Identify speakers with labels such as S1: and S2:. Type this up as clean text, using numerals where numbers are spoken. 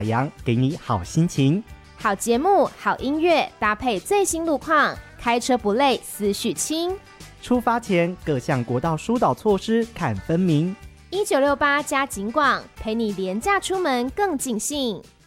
S1: 阳给你好心情。
S2: 好节目、好音乐搭配最新路况，开车不累，思绪轻。
S1: 出发前各项国道疏导措施看分明。
S2: 1968加警广，陪你廉价出门更尽兴。